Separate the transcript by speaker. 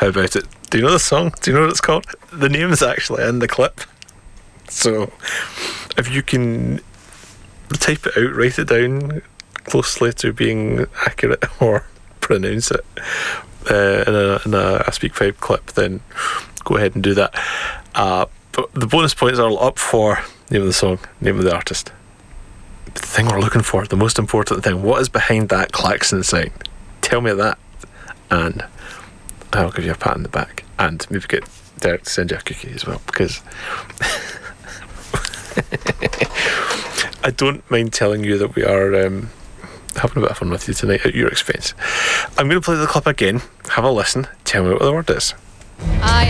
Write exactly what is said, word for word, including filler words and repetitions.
Speaker 1: How about it? Do you know the song? Do you know what it's called? The name is actually in the clip. So if you can type it out, write it down closely to being accurate, or pronounce it uh, in, a, in a, a Speak Pipe clip, then go ahead and do that. Uh, but the bonus points are up for name of the song, name of the artist. The thing we're looking for, the most important thing, what is behind that klaxon sound? Tell me that, and I'll give you a pat on the back, and maybe get Derek to send you a cookie as well, because I don't mind telling you that we are um, having a bit of fun with you tonight at your expense. I'm going to play the clip again, have a listen, tell me what the word is.
Speaker 2: I